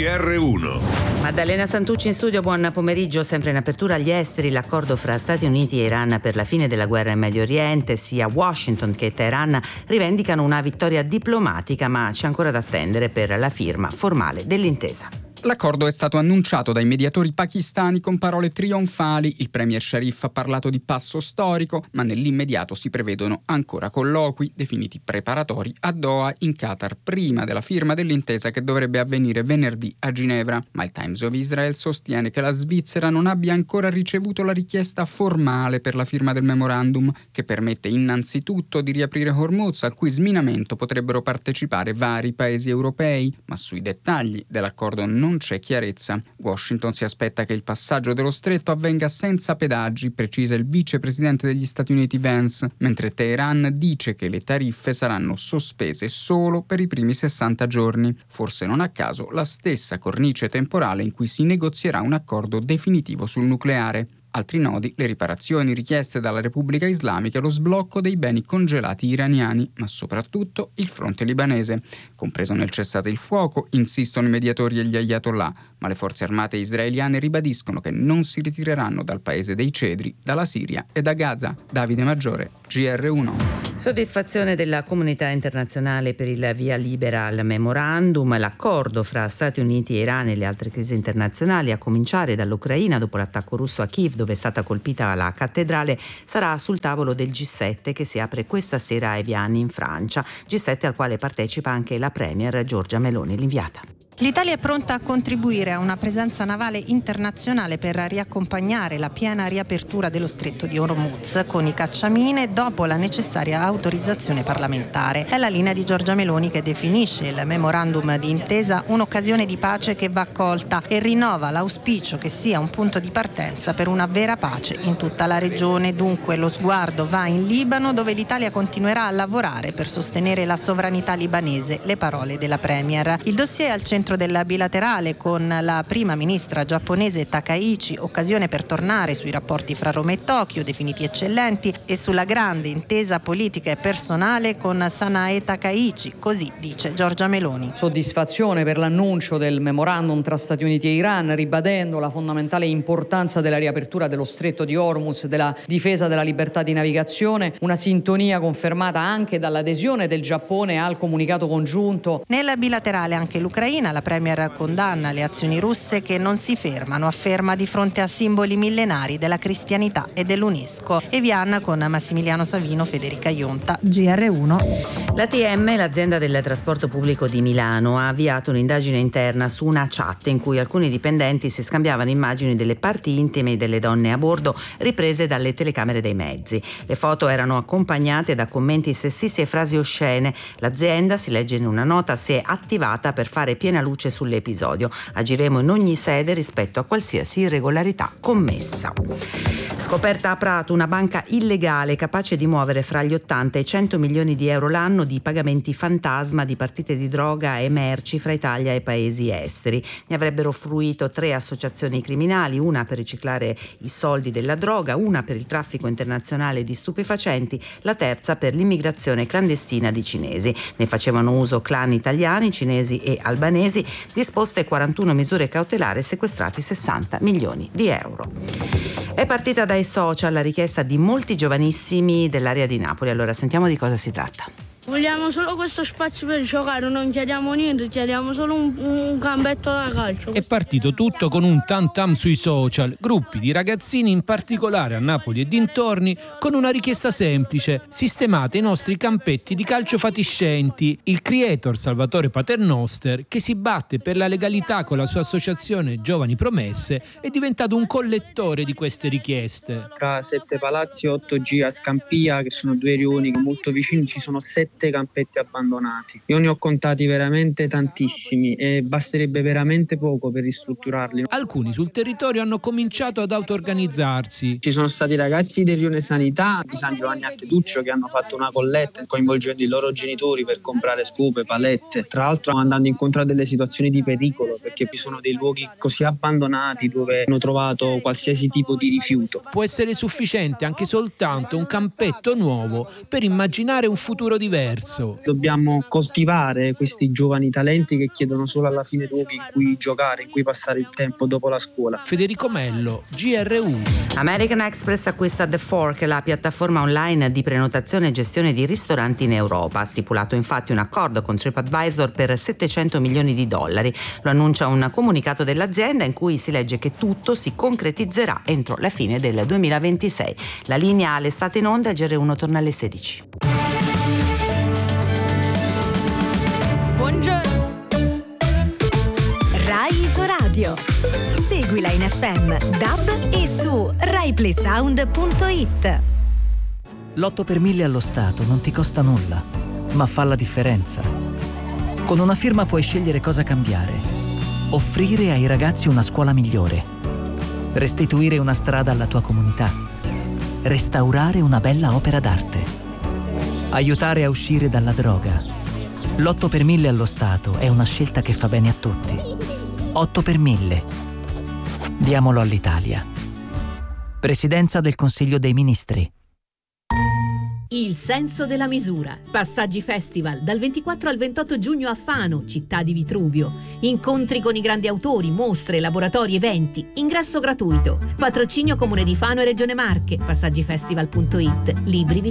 GR1. Maddalena Santucci in studio, buon pomeriggio. Sempre in apertura agli esteri l'accordo fra Stati Uniti e Iran per la fine della guerra in Medio Oriente. Sia Washington che Teheran rivendicano una vittoria diplomatica, ma c'è ancora da attendere per la firma formale dell'intesa. L'accordo è stato annunciato dai mediatori pakistani con parole trionfali. Il premier Sharif ha parlato di passo storico, ma nell'immediato si prevedono ancora colloqui definiti preparatori a Doha, in Qatar, prima della firma dell'intesa che dovrebbe avvenire venerdì a Ginevra. Ma il Times of Israel sostiene che la Svizzera non abbia ancora ricevuto la richiesta formale per la firma del memorandum, che permette innanzitutto di riaprire Hormuz, al cui sminamento potrebbero partecipare vari paesi europei, ma sui dettagli dell'accordo non c'è chiarezza. Washington si aspetta che il passaggio dello stretto avvenga senza pedaggi, precisa il vicepresidente degli Stati Uniti Vance, mentre Teheran dice che le tariffe saranno sospese solo per i primi 60 giorni, forse non a caso la stessa cornice temporale in cui si negozierà un accordo definitivo sul nucleare. Altri nodi, le riparazioni richieste dalla Repubblica Islamica e lo sblocco dei beni congelati iraniani, ma soprattutto il fronte libanese. Compreso nel cessate il fuoco, insistono i mediatori e gli ayatollah, ma le forze armate israeliane ribadiscono che non si ritireranno dal paese dei cedri, dalla Siria e da Gaza. Davide Maggiore, GR1. Soddisfazione della comunità internazionale per il via libera al memorandum. L'accordo fra Stati Uniti e Iran e le altre crisi internazionali, a cominciare dall'Ucraina dopo l'attacco russo a Kiev, dove è stata colpita la cattedrale, sarà sul tavolo del G7 che si apre questa sera a Evian in Francia. G7 al quale partecipa anche la premier Giorgia Meloni, l'inviata. L'Italia è pronta a contribuire a una presenza navale internazionale per riaccompagnare la piena riapertura dello stretto di Hormuz con i cacciamine dopo la necessaria autorizzazione parlamentare. È la linea di Giorgia Meloni, che definisce il memorandum di intesa un'occasione di pace che va colta e rinnova l'auspicio che sia un punto di partenza per una vera pace in tutta la regione. Dunque lo sguardo va in Libano, dove l'Italia continuerà a lavorare per sostenere la sovranità libanese, le parole della premier. Il dossier è al centro del bilaterale con la prima ministra giapponese Takaichi, occasione per tornare sui rapporti fra Roma e Tokyo, definiti eccellenti, e sulla grande intesa politica e personale con Sanae Takaichi, così dice Giorgia Meloni. Soddisfazione per l'annuncio del memorandum tra Stati Uniti e Iran, ribadendo la fondamentale importanza della riapertura dello stretto di Hormuz, della difesa della libertà di navigazione, una sintonia confermata anche dall'adesione del Giappone al comunicato congiunto. Nel bilaterale anche l'Ucraina, la premier condanna le azioni russe che non si fermano, afferma, di fronte a simboli millenari della cristianità e dell'UNESCO. Evian con Massimiliano Savino, Federica Ionta, GR1. L'ATM, l'azienda del trasporto pubblico di Milano, ha avviato un'indagine interna su una chat in cui alcuni dipendenti si scambiavano immagini delle parti intime delle donne a bordo riprese dalle telecamere dei mezzi. Le foto erano accompagnate da commenti sessisti e frasi oscene. L'azienda, si legge in una nota, si è attivata per fare piena luce sull'episodio. Agiremo in ogni sede rispetto a qualsiasi irregolarità commessa. Scoperta a Prato una banca illegale capace di muovere fra gli 80 e i 100 milioni di euro l'anno di pagamenti fantasma di partite di droga e merci fra Italia e paesi esteri. Ne avrebbero fruito 3 associazioni criminali, una per riciclare i soldi della droga, una per il traffico internazionale di stupefacenti, la terza per l'immigrazione clandestina di cinesi. Ne facevano uso clan italiani, cinesi e albanesi, disposte 41 misure cautelari, sequestrati 60 milioni di euro. È partita dai social la richiesta di molti giovanissimi dell'area di Napoli. Allora sentiamo di cosa si tratta. Vogliamo solo questo spazio per giocare, non chiediamo niente, chiediamo solo un campetto da calcio. È partito tutto con un tam-tam sui social, gruppi di ragazzini, in particolare a Napoli e dintorni, con una richiesta semplice: sistemate i nostri campetti di calcio fatiscenti. Il creator Salvatore Paternoster, che si batte per la legalità con la sua associazione Giovani Promesse, è diventato un collettore di queste richieste. Tra 7 palazzi e 8G a Scampia, che sono 2 rioni molto vicini, ci sono 7 campetti abbandonati. Io ne ho contati veramente tantissimi e basterebbe veramente poco per ristrutturarli. Alcuni sul territorio hanno cominciato ad auto-organizzarsi. Ci sono stati ragazzi del Rione Sanità di San Giovanni a Teduccio che hanno fatto una colletta coinvolgendo i loro genitori per comprare scope, palette, tra l'altro andando incontro a delle situazioni di pericolo, perché ci sono dei luoghi così abbandonati dove hanno trovato qualsiasi tipo di rifiuto. Può essere sufficiente anche soltanto un campetto nuovo per immaginare un futuro diverso. diverso. Dobbiamo coltivare questi giovani talenti che chiedono solo alla fine luoghi in cui giocare, in cui passare il tempo dopo la scuola. Federico Mello, GR1. American Express acquista The Fork, la piattaforma online di prenotazione e gestione di ristoranti in Europa. Ha stipulato infatti un accordo con TripAdvisor per $700 milioni. Lo annuncia un comunicato dell'azienda in cui si legge che tutto si concretizzerà entro la fine del 2026. La linea all'estate in onda, GR1 torna alle 16. Buongiorno. Rai Isoradio. Seguila in FM, DAB e su RaiPlaySound.it. L'8 per 1000 allo Stato non ti costa nulla, ma fa la differenza. Con una firma puoi scegliere cosa cambiare. Offrire ai ragazzi una scuola migliore. Restituire una strada alla tua comunità. Restaurare una bella opera d'arte. Aiutare a uscire dalla droga. L'8 per 1000 allo Stato è una scelta che fa bene a tutti. 8 per 1000. Diamolo all'Italia. Presidenza del Consiglio dei Ministri. Il senso della misura. Passaggi Festival dal 24 al 28 giugno a Fano, città di Vitruvio. Incontri con i grandi autori, mostre, laboratori, eventi. Ingresso gratuito. Patrocinio Comune di Fano e Regione Marche. Passaggifestival.it. Libri